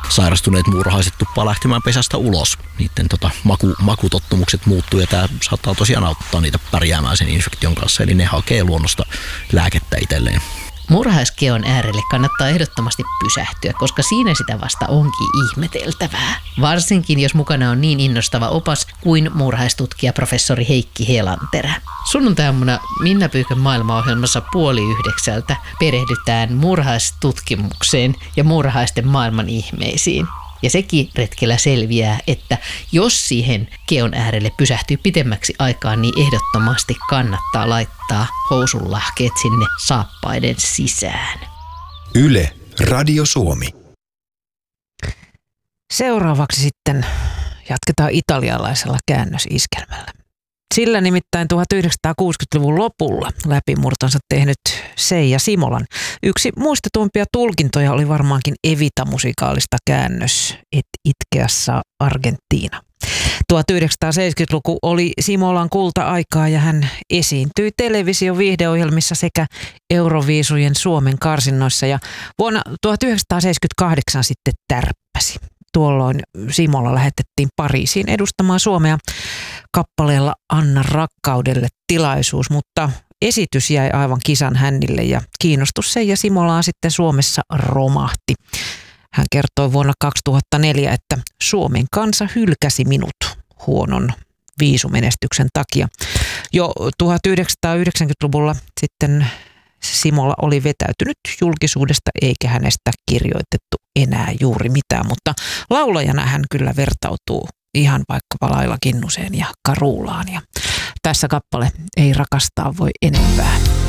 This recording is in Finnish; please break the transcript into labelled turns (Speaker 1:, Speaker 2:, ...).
Speaker 1: sairastuneet muurahaiset tuppaa lähtemään pesästä ulos. Niiden makutottumukset muuttuu ja tämä saattaa tosiaan auttaa niitä pärjäämään sen infektion kanssa. Eli ne hakee luonnosta lääkettä itselleen.
Speaker 2: Muurahaiskeon äärelle kannattaa ehdottomasti pysähtyä, koska siinä sitä vasta onkin ihmeteltävää. Varsinkin jos mukana on niin innostava opas kuin muurahaistutkija professori Heikki Helanterä. Sunnuntaina Minna Pyykön maailmaohjelmassa 8:30 perehdytään muurahaistutkimukseen ja muurahaisten maailman ihmeisiin. Ja sekin retkellä selviää, että jos siihen keon äärelle pysähtyy pitemmäksi aikaa, niin ehdottomasti kannattaa laittaa housunlahkeet sinne saappaiden sisään.
Speaker 3: Yle, Radio Suomi.
Speaker 4: Seuraavaksi sitten jatketaan italialaisella käännösiskelmällä. Sillä nimittäin 1960-luvun lopulla läpimurtonsa tehnyt Seija Simolan yksi muistetuimpia tulkintoja oli varmaankin Evita-musikaalista käännös Et itkeassa Argentiina. 1970-luku oli Simolan kulta-aikaa ja hän esiintyi television viihdeohjelmissa sekä Euroviisujen Suomen karsinnoissa ja vuonna 1978 sitten tärppäsi. Tuolloin Simola lähetettiin Pariisiin edustamaan Suomea kappaleella Anna rakkaudelle tilaisuus, mutta esitys jäi aivan kisan hännille ja kiinnostus Seija Simolaan sitten Suomessa romahti. Hän kertoi vuonna 2004, että Suomen kansa hylkäsi minut huonon viisumenestyksen takia. Jo 1990-luvulla sitten Simola oli vetäytynyt julkisuudesta eikä hänestä kirjoitettu enää juuri mitään, mutta laulajana hän kyllä vertautuu ihan vaikkapa Laila Kinnuseen ja Karulaan. Ja tässä kappale Ei rakastaa voi enempää.